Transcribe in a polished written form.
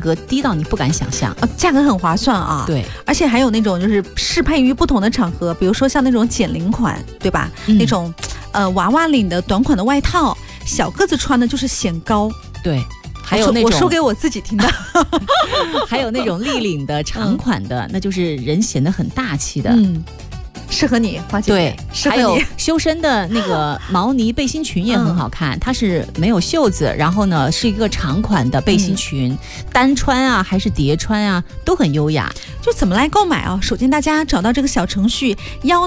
格低到你不敢想象， 价格很划算啊。 对， 而且还有那种就是适配于不同的场合，比如说像那种减龄款，对吧？那种娃娃领的短款的外套，小个子穿的就是显高。 对。还有那种我说给我自己听的还有那种立领的长款的，那就是人显得很大气的。 适合你，花姐。 对， 适合还有你修身的那个毛呢背心裙也很好看，它是没有袖子，然后呢是一个长款的背心裙，单穿啊还是叠穿啊都很优雅。 就怎么来购买啊？首先大家找到这个小程序